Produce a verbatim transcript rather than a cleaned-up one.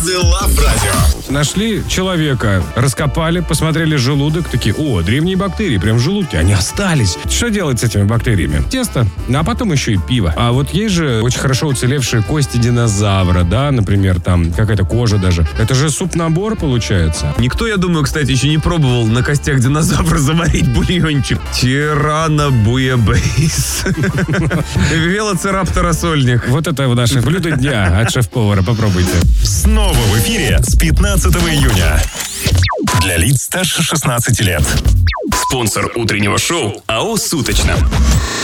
Каждый лав радио. Нашли человека, раскопали, посмотрели желудок, такие: о, древние бактерии, прям в желудке, они остались. Что делать с этими бактериями? Тесто, а потом еще и пиво. А вот есть же очень хорошо уцелевшие кости динозавра, да, например, там какая-то кожа даже. Это же суп-набор получается. Никто, я думаю, кстати, еще не пробовал на костях динозавра заварить бульончик. Тираннобуэбейс. Велоцираптора сольник. Вот это наше блюдо дня от шеф-повара. Попробуйте. Снова в эфире с пятнадцатого июня. Для лиц старше шестнадцати лет. Спонсор утреннего шоу АО «Суточно».